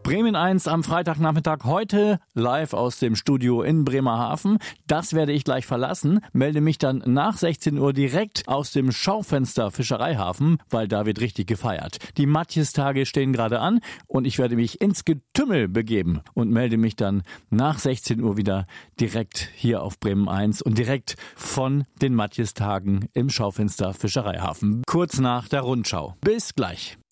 Bremen 1 am Freitagnachmittag, heute live aus dem Studio in Bremerhaven. Das werde ich gleich verlassen, melde mich dann nach 16 Uhr direkt aus dem Schaufenster Fischereihafen, weil da wird richtig gefeiert. Die Matjestage stehen gerade an und ich werde mich ins Getümmel begeben und melde mich dann nach 16 Uhr wieder direkt hier auf Bremen 1 und direkt von den Matjestagen im Schaufenster Fischereihafen. Kurz nach der Rundschau. Bis gleich.